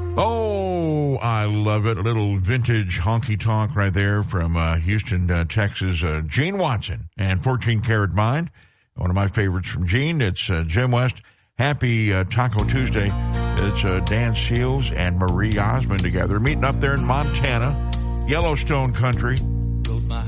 Oh, I love it. A little vintage honky-tonk right there from Houston, Texas. Gene Watson and 14 Karat Mind. One of my favorites from Gene. It's Jim West. Happy Taco Tuesday. It's Dan Seals and Marie Osmond together, meeting up there in Montana, Yellowstone country.